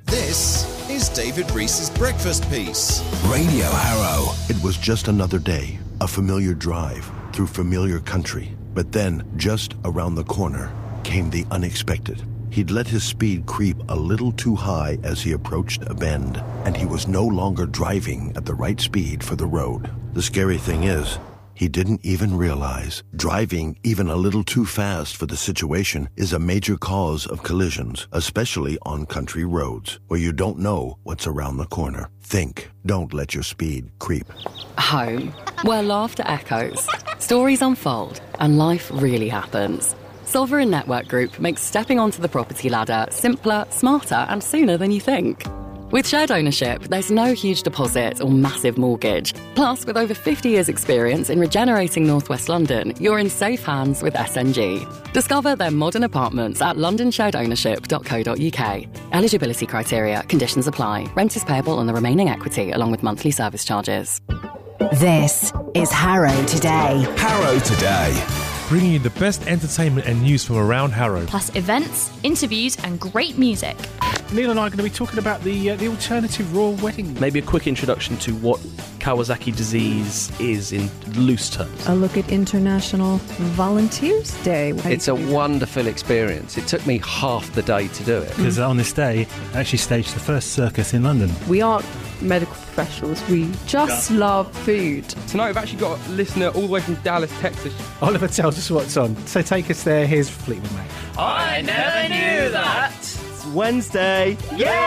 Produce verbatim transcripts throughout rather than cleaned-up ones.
This is David Rees's Breakfast Piece. Radio Harrow. It was just another day, a familiar drive through familiar country. But then, just around the corner, came the unexpected. He'd let his speed creep a little too high as he approached a bend, and he was no longer driving at the right speed for the road. The scary thing is, he didn't even realize driving even a little too fast for the situation is a major cause of collisions, especially on country roads, where you don't know what's around the corner. Think. Don't let your speed creep. Home, where laughter echoes, stories unfold, and life really happens. Sovereign Network Group makes stepping onto the property ladder simpler, smarter, and sooner than you think. With shared ownership, there's no huge deposit or massive mortgage. Plus, with over fifty years' experience in regenerating North West London, you're in safe hands with S N G. Discover their modern apartments at london shared ownership dot co dot uk. Eligibility criteria, conditions apply. Rent is payable on the remaining equity, along with monthly service charges. This is Harrow Today. Harrow Today. Bringing you the best entertainment and news from around Harrow. Plus events, interviews and great music. Neil and I are going to be talking about the uh, the alternative royal wedding. Maybe a quick introduction to what Kawasaki disease is in loose terms. A look at International Volunteers Day. It's a wonderful experience. It took me half the day to do it. Because on this day, I actually staged the first circus in London. We aren't medical professionals, we just yeah. love food. Tonight we've actually got a listener all the way from Dallas, Texas. Oliver tells us what's on, so take us there. Here's Fleetwood Mac. I never knew that. It's Wednesday.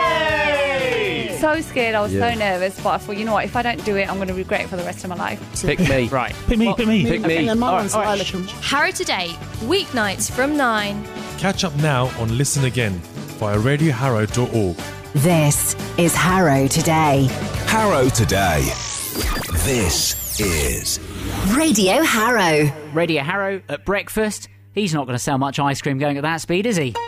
Yay! So scared, I was yeah. so nervous, but I thought, you know what, if I don't do it, I'm going to regret it for the rest of my life. Pick me. Right. Pick me, pick me. Pick me. And then all right, all right. Harrow Today, weeknights from nine. Catch up now on Listen Again via radio harrow dot org. This is Harrow Today. Harrow Today. This is Radio Harrow. Radio Harrow at breakfast. He's not going to sell much ice cream going at that speed, is he?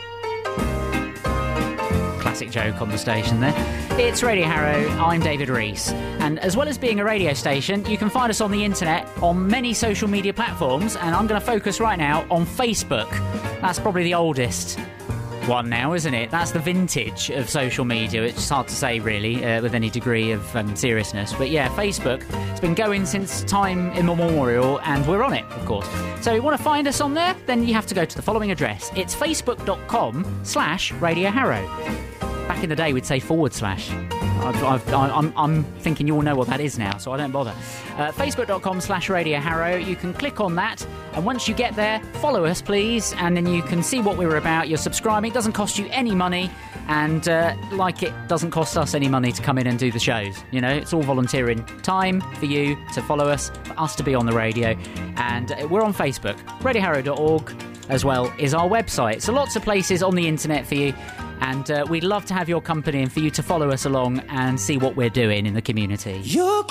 Classic joke on the station there. It's Radio Harrow, I'm David Rees. And as well as being a radio station, you can find us on the internet on many social media platforms, and I'm going to focus right now on Facebook. That's probably the oldest one now, isn't it? That's the vintage of social media. It's hard to say, really, uh, with any degree of um, seriousness. But yeah, Facebook, it's been going since time immemorial, and we're on it, of course. So you want to find us on there? Then you have to go to the following address. It's facebook.com slash Radio Harrow. Back in the day, we'd say forward slash. I've, I've, I'm, I'm thinking you all know what that is now, so I don't bother. Uh, Facebook.com slash Radio Harrow. You can click on that, and once you get there, follow us, please, and then you can see what we're about. You're subscribing. It doesn't cost you any money, and uh, like it doesn't cost us any money to come in and do the shows. You know, it's all volunteering time for you to follow us, for us to be on the radio, and uh, we're on Facebook. radio harrow dot org as well is our website. So lots of places on the internet for you. And uh, we'd love to have your company and for you to follow us along and see what we're doing in the community. You're